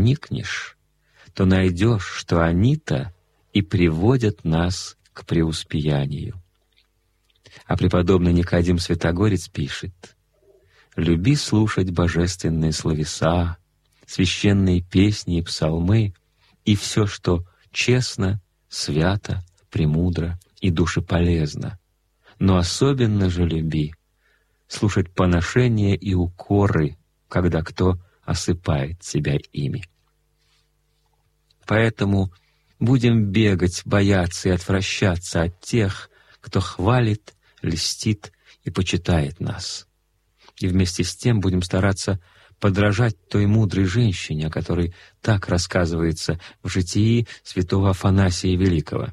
вникнешь, то найдешь, что они-то и приводят нас к преуспеянию. А преподобный Никодим Святогорец пишет: «Люби слушать божественные словеса, священные песни и псалмы и все, что честно, свято, премудро и душеполезно. Но особенно же люби слушать поношения и укоры, когда кто осыпает тебя ими». Поэтому будем бегать, бояться и отвращаться от тех, кто хвалит, льстит и почитает нас. И вместе с тем будем стараться подражать той мудрой женщине, о которой так рассказывается в житии святого Афанасия Великого.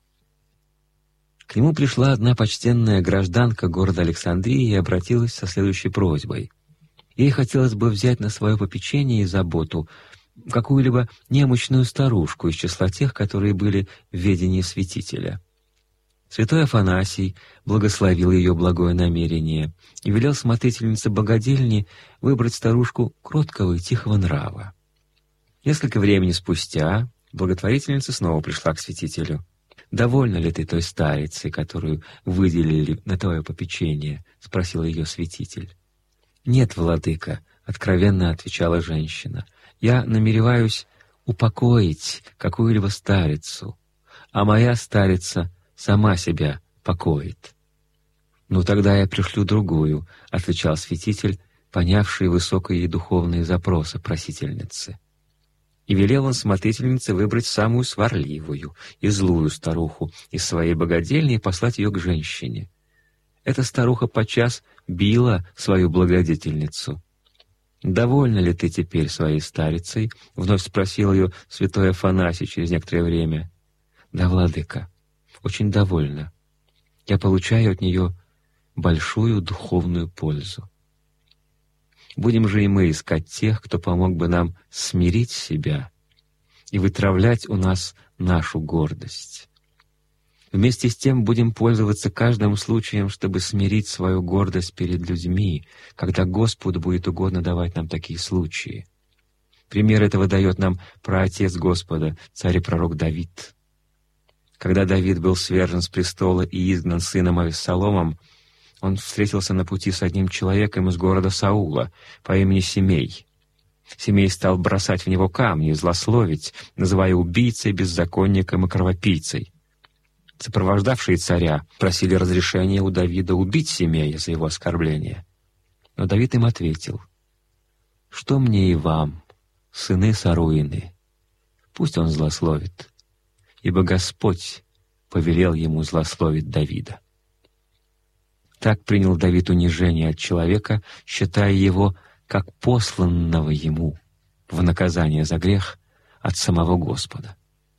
К нему пришла одна почтенная гражданка города Александрии и обратилась со следующей просьбой. Ей хотелось бы взять на свое попечение и заботу какую-либо немощную старушку из числа тех, которые были в ведении святителя. Святой Афанасий благословил ее благое намерение и велел смотрительнице богадельни выбрать старушку кроткого и тихого нрава. Несколько времени спустя благотворительница снова пришла к святителю. «Довольна ли ты той старицей, которую выделили на твое попечение?» — спросил ее святитель. «Нет, владыка», — откровенно отвечала женщина, — «я намереваюсь упокоить какую-либо старицу, а моя старица сама себя покоит». «Ну, тогда я пришлю другую», — отвечал святитель, понявший высокие духовные запросы просительницы. И велел он смотрительнице выбрать самую сварливую и злую старуху из своей богадельни и послать ее к женщине. Эта старуха подчас била свою благодетельницу. «Довольна ли ты теперь своей старицей?» — вновь спросил ее святой Афанасий через некоторое время. «Да, владыка, очень довольна. Я получаю от нее большую духовную пользу. Будем же и мы искать тех, кто помог бы нам смирить себя и вытравлять у нас нашу гордость. Вместе с тем будем пользоваться каждым случаем, чтобы смирить свою гордость перед людьми, когда Господу будет угодно давать нам такие случаи. Пример этого дает нам праотец Господа, царь и пророк Давид. Когда Давид был свержен с престола и изгнан сыном Авессаломом, он встретился на пути с одним человеком из города Саула по имени Семей. Семей стал бросать в него камни и злословить, называя убийцей, беззаконником и кровопийцей. Сопровождавшие царя просили разрешения у Давида убить Семея за его оскорбление. Но Давид им ответил: «Что мне и вам, сыны Саруины? Пусть он злословит, ибо Господь повелел ему злословить Давида». Так принял Давид унижение от человека, считая его как посланного ему в наказание за грех от самого Господа.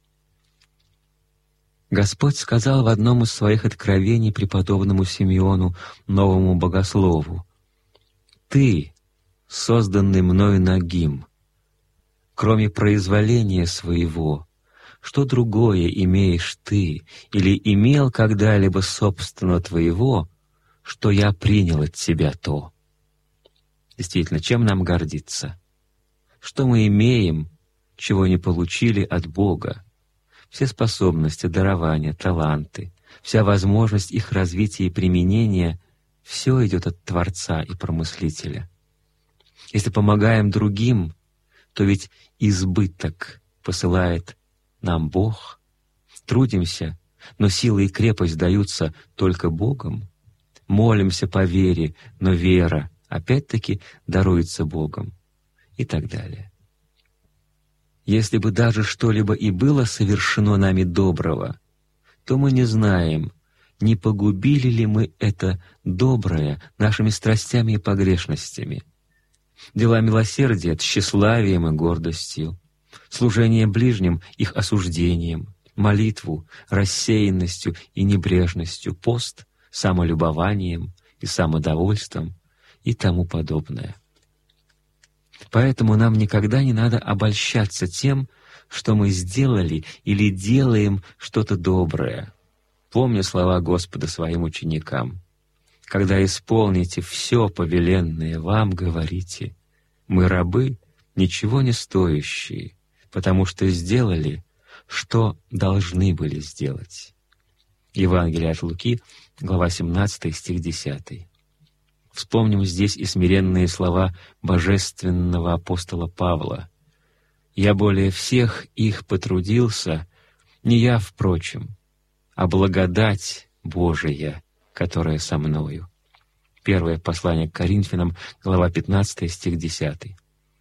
Господь сказал в одном из своих откровений преподобному Симеону, новому богослову: «Ты, созданный мною нагим, кроме произволения своего, что другое имеешь ты или имел когда-либо собственно твоего, что я принял от тебя то?» Действительно, чем нам гордиться? Что мы имеем, чего не получили от Бога? Все способности, дарования, таланты, вся возможность их развития и применения — все идет от Творца и Промыслителя. Если помогаем другим, то ведь избыток посылает нам Бог. Трудимся, но сила и крепость даются только Богом. Молимся по вере, но вера опять-таки даруется Богом, и так далее. Если бы даже что-либо и было совершено нами доброго, то мы не знаем, не погубили ли мы это доброе нашими страстями и погрешностями. Дела милосердия — тщеславием и гордостью, служение ближним — их осуждением, молитву — рассеянностью и небрежностью, пост — самолюбованием и самодовольством и тому подобное. Поэтому нам никогда не надо обольщаться тем, что мы сделали или делаем что-то доброе. Помни слова Господа своим ученикам: «Когда исполните все повеленное вам, говорите: мы рабы ничего не стоящие, потому что сделали, что должны были сделать». Евангелие от Луки, глава 17, стих 10. Вспомним здесь и смиренные слова божественного апостола Павла: «Я более всех их потрудился, не я, впрочем, а благодать Божия, которая со мною». Первое послание к Коринфянам, глава 15, стих 10.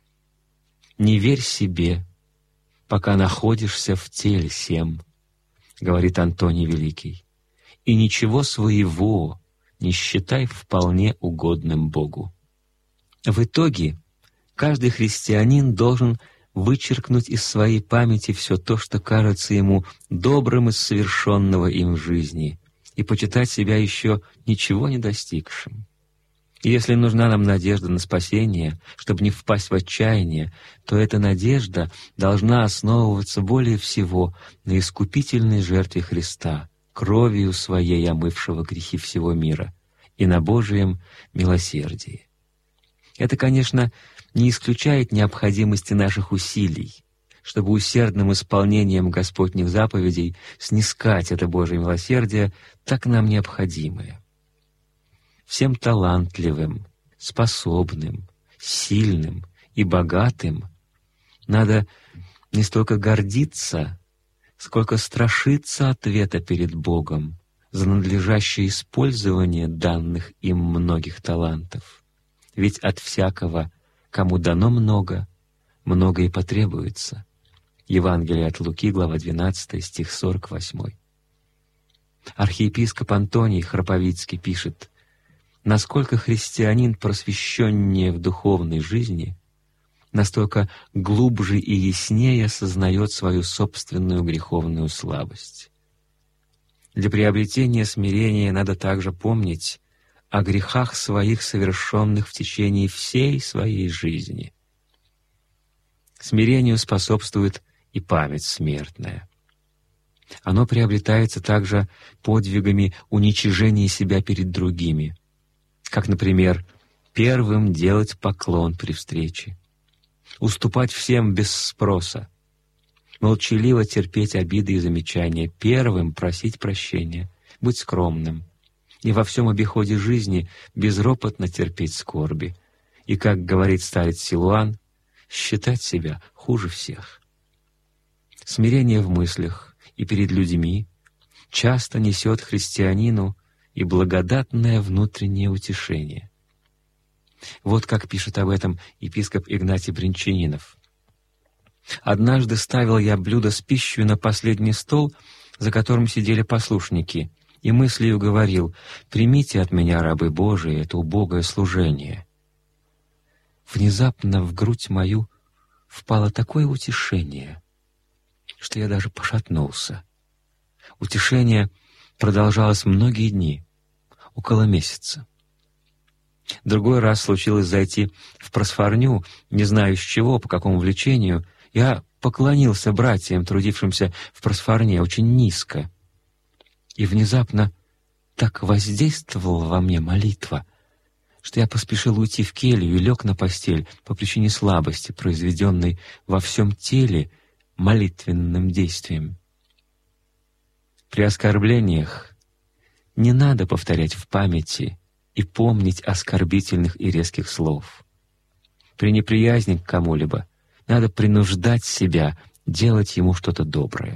«Не верь себе, пока находишься в теле сем», — говорит Антоний Великий, «и ничего своего не считай вполне угодным Богу». В итоге каждый христианин должен вычеркнуть из своей памяти все то, что кажется ему добрым из совершенного им в жизни, и почитать себя еще ничего не достигшим. И если нужна нам надежда на спасение, чтобы не впасть в отчаяние, то эта надежда должна основываться более всего на искупительной жертве Христа, кровью Своей омывшего грехи всего мира, и на Божием милосердии. Это, конечно, не исключает необходимости наших усилий, чтобы усердным исполнением Господних заповедей снискать это Божие милосердие, так нам необходимое. Всем талантливым, способным, сильным и богатым надо не столько гордиться, сколько страшиться ответа перед Богом за надлежащее использование данных им многих талантов. Ведь от всякого, кому дано много, много и потребуется. Евангелие от Луки, глава 12, стих 48. Архиепископ Антоний Храповицкий пишет: «Насколько христианин просвещеннее в духовной жизни, настолько глубже и яснее осознает свою собственную греховную слабость». Для приобретения смирения надо также помнить о грехах своих, совершенных в течение всей своей жизни. Смирению способствует и память смертная. Оно приобретается также подвигами уничижения себя перед другими, как, например, первым делать поклон при встрече, уступать всем без спроса, молчаливо терпеть обиды и замечания, первым просить прощения, быть скромным и во всем обиходе жизни безропотно терпеть скорби, и, как говорит старец Силуан, считать себя хуже всех. Смирение в мыслях и перед людьми часто несет христианину и благодатное внутреннее утешение. Вот как пишет об этом епископ Игнатий Бринчанинов: «Однажды ставил я блюдо с пищей на последний стол, за которым сидели послушники, и мыслью говорил: примите от меня, рабы Божии, это убогое служение. Внезапно в грудь мою впало такое утешение, что я даже пошатнулся. Утешение продолжалось многие дни, около месяца. Другой раз случилось зайти в просфорню, не знаю с чего, по какому влечению. Я поклонился братьям, трудившимся в просфорне, очень низко. И внезапно так воздействовала во мне молитва, что я поспешил уйти в келью и лег на постель по причине слабости, произведенной во всем теле молитвенным действием. При оскорблениях не надо повторять в памяти и помнить оскорбительных и резких слов. При неприязни к кому-либо надо принуждать себя делать ему что-то доброе.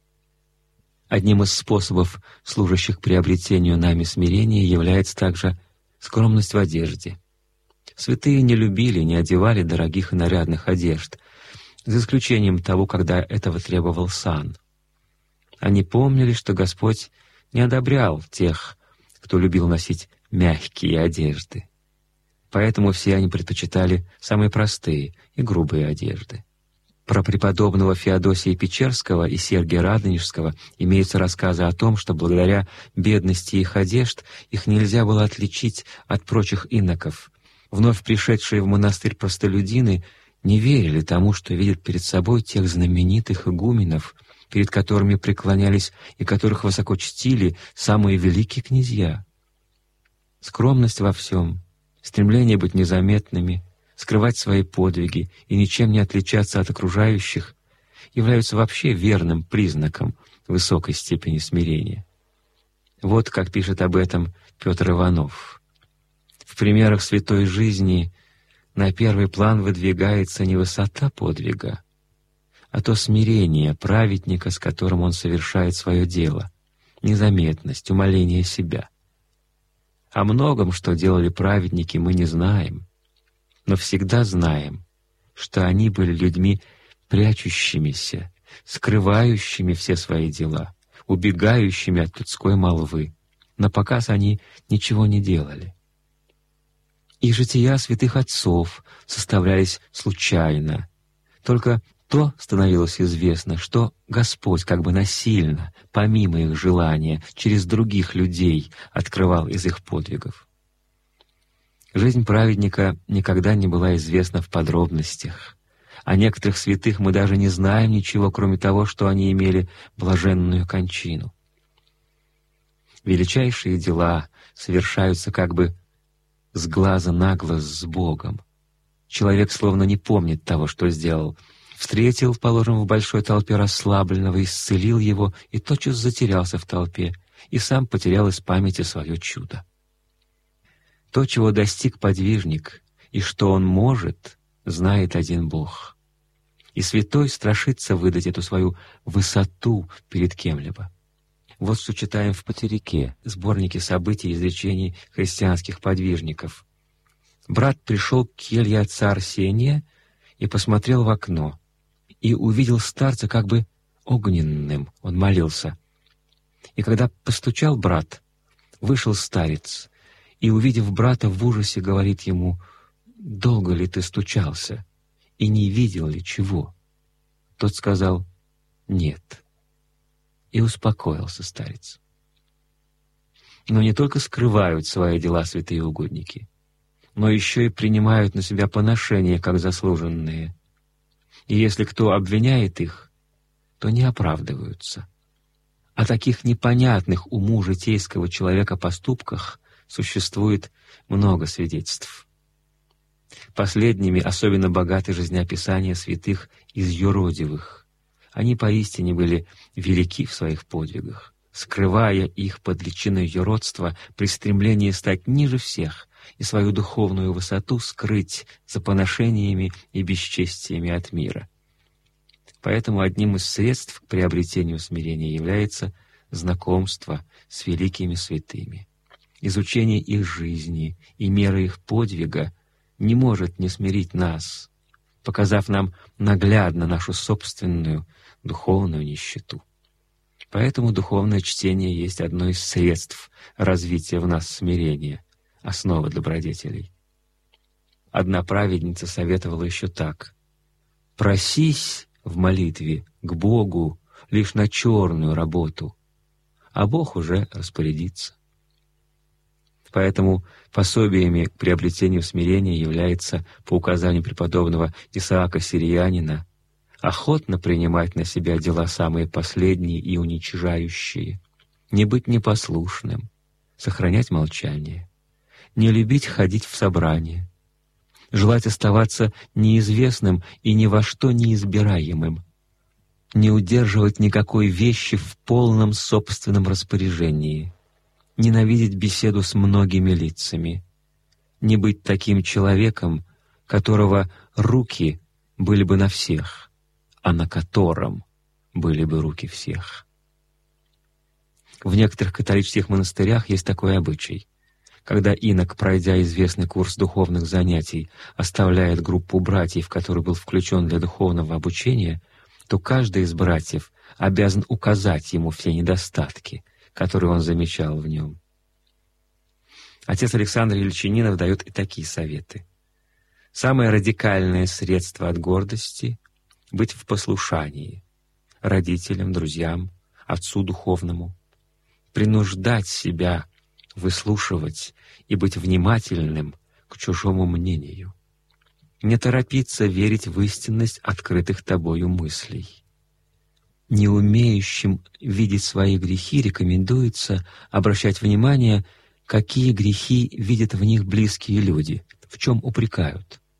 Одним из способов, служащих приобретению нами смирения, является также скромность в одежде. Святые не любили, не одевали дорогих и нарядных одежд, за исключением того, когда этого требовал сан. Они помнили, что Господь не одобрял тех, кто любил носить мягкие одежды. Поэтому все они предпочитали самые простые и грубые одежды. Про преподобного Феодосия Печерского и Сергия Радонежского имеются рассказы о том, что благодаря бедности их одежд их нельзя было отличить от прочих иноков. Вновь пришедшие в монастырь простолюдины не верили тому, что видят перед собой тех знаменитых игуменов, перед которыми преклонялись и которых высоко чтили самые великие князья. Скромность во всем, стремление быть незаметными, скрывать свои подвиги и ничем не отличаться от окружающих являются вообще верным признаком высокой степени смирения. Вот как пишет об этом Петр Иванов. В примерах святой жизни на первый план выдвигается не высота подвига, а то смирение праведника, с которым он совершает свое дело, незаметность, умаление себя. О многом, что делали праведники, мы не знаем, но всегда знаем, что они были людьми прячущимися, скрывающими все свои дела, убегающими от людской молвы. Напоказ они ничего не делали. И жития святых отцов составлялись случайно. Только то становилось известно, что Господь как бы насильно, помимо их желания, через других людей открывал из их подвигов. Жизнь праведника никогда не была известна в подробностях. О некоторых святых мы даже не знаем ничего, кроме того, что они имели блаженную кончину. Величайшие дела совершаются как бы с глаза на глаз с Богом. Человек словно не помнит того, что сделал. Встретил, положим, в большой толпе расслабленного, исцелил его и тотчас затерялся в толпе, и сам потерял из памяти свое чудо. То, чего достиг подвижник, и что он может, знает один Бог. И святой страшится выдать эту свою высоту перед кем-либо. Вот что читаем в «Потеряке», сборнике событий и изречений христианских подвижников. «Брат пришел к келье отца Арсения и посмотрел в окно, и увидел старца как бы огненным, он молился. И когда постучал брат, вышел старец, и, увидев брата, в ужасе говорит ему: «Долго ли ты стучался, и не видел ли чего?» Тот сказал: «Нет». И успокоился старец. Но не только скрывают свои дела святые угодники, но еще и принимают на себя поношения, как заслуженные. И если кто обвиняет их, то не оправдываются. О таких непонятных уму житейского человека поступках существует много свидетельств. Последними особенно богаты жизнеописания святых из юродивых. Они поистине были велики в своих подвигах, скрывая их под личиной юродства при стремлении стать ниже всех и свою духовную высоту скрыть за поношениями и бесчестиями от мира. Поэтому одним из средств к приобретению смирения является знакомство с великими святыми. Изучение их жизни и мера их подвига не может не смирить нас, показав нам наглядно нашу собственную духовную нищету. Поэтому духовное чтение есть одно из средств развития в нас смирения, основа добродетелей. Одна праведница советовала еще так: «Просись в молитве к Богу лишь на черную работу, а Бог уже распорядится». Поэтому пособиями к приобретению смирения является, по указанию преподобного Исаака Сириянина, охотно принимать на себя дела самые последние и уничижающие, не быть непослушным, сохранять молчание, не любить ходить в собрания, желать оставаться неизвестным и ни во что неизбираемым, не удерживать никакой вещи в полном собственном распоряжении, ненавидеть беседу с многими лицами, не быть таким человеком, которого руки были бы на всех, а на котором были бы руки всех. В некоторых католических монастырях есть такой обычай. Когда инок, пройдя известный курс духовных занятий, оставляет группу братьев, в которую был включен для духовного обучения, то каждый из братьев обязан указать ему все недостатки, которые он замечал в нем. Отец Александр Ельчининов дает и такие советы. Самое радикальное средство от гордости — быть в послушании родителям, друзьям, отцу духовному, принуждать себя выслушивать и быть внимательным к чужому мнению, не торопиться верить в истинность открытых тобою мыслей. Не умеющим видеть свои грехи рекомендуется обращать внимание, какие грехи видят в них близкие люди, в чем упрекают.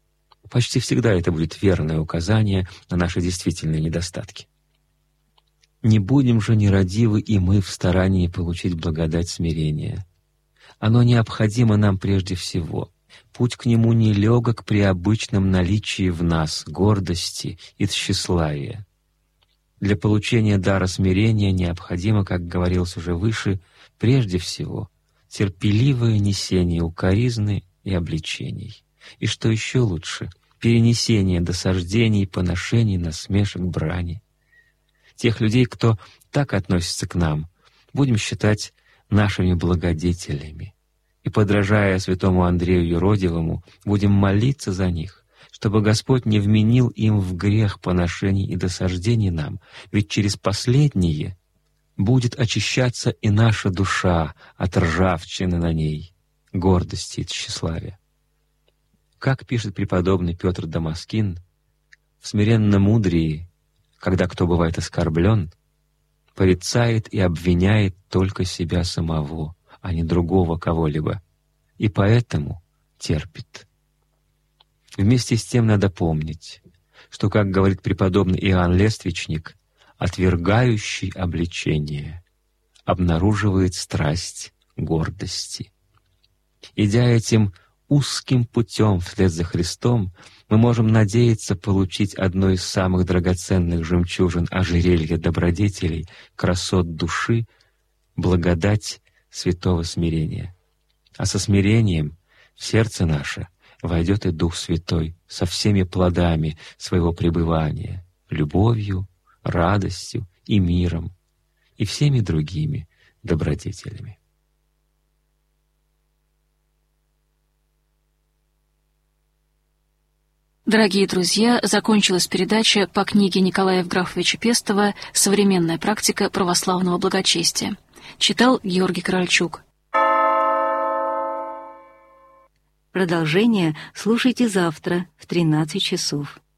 Почти всегда это будет верное указание на наши действительные недостатки. Не будем же нерадивы и мы в старании получить благодать смирения. Оно необходимо нам прежде всего. Путь к нему нелегок при обычном наличии в нас гордости и тщеславия. Для получения дара смирения необходимо, как говорилось уже выше, прежде всего терпеливое несение укоризны и обличений. И что еще лучше, перенесение досаждений, поношений, насмешек, брани. Тех людей, кто так относится к нам, будем считать нашими благодетелями. И, подражая святому Андрею Юродивому, будем молиться за них, чтобы Господь не вменил им в грех поношений и досаждений нам, ведь через последние будет очищаться и наша душа от ржавчины на ней, гордости и тщеславия. Как пишет преподобный Петр Дамаскин, в смиренно-мудрии, когда кто бывает оскорблен, порицает и обвиняет только себя самого, а не другого кого-либо, и поэтому терпит. Вместе с тем надо помнить, что, как говорит преподобный Иоанн Лествичник, отвергающий обличение обнаруживает страсть гордости. Идя этим узким путем вслед за Христом, мы можем надеяться получить одно из самых драгоценных жемчужин ожерелья добродетелей, красот души, благодать святого смирения. А со смирением в сердце наше войдет и Дух Святой со всеми плодами своего пребывания, любовью, радостью и миром, и всеми другими добродетелями. Дорогие друзья, закончилась передача по книге Николая Евграфовича Пестова «Современная практика православного благочестия». Читал Георгий Корольчук. Продолжение слушайте завтра в 13 часов.